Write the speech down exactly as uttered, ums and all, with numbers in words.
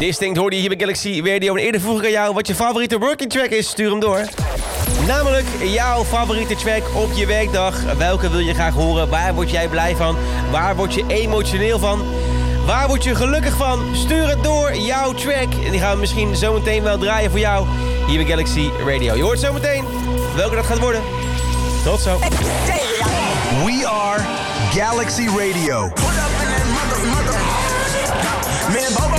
Distinct hoorde je hier bij Galaxy Radio. En eerder vroeg ik aan jou wat je favoriete working track is. Stuur hem door. Namelijk jouw favoriete track op je werkdag. Welke wil je graag horen? Waar word jij blij van? Waar word je emotioneel van? Waar word je gelukkig van? Stuur het door, jouw track. En die gaan we misschien zometeen wel draaien voor jou hier bij Galaxy Radio. Je hoort zometeen welke dat gaat worden. Tot zo. We are Galaxy Radio.